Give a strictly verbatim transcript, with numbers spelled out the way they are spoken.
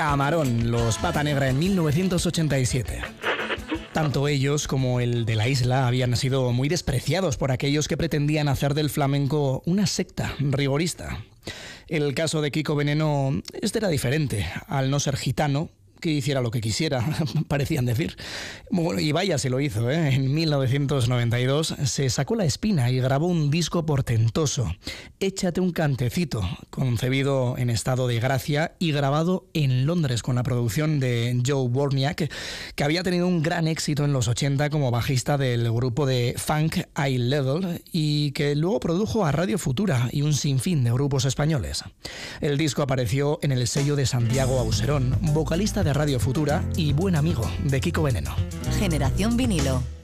Camarón, los Pata Negra en mil novecientos ochenta y siete. Tanto ellos como el de la isla habían sido muy despreciados por aquellos que pretendían hacer del flamenco una secta rigorista. El caso de Kiko Veneno, este era diferente. Al no ser gitano, que hiciera lo que quisiera, parecían decir. Bueno, y vaya, se lo hizo, ¿eh? En mil novecientos noventa y dos se sacó la espina y grabó un disco portentoso, Échate un cantecito, concebido en estado de gracia y grabado en Londres con la producción de Joe Borniak, que había tenido un gran éxito en los ochenta como bajista del grupo de funk High Level y que luego produjo a Radio Futura y un sinfín de grupos españoles. El disco apareció en el sello de Santiago Auserón, vocalista de Radio Futura y buen amigo de Kiko Veneno. Generación Vinilo.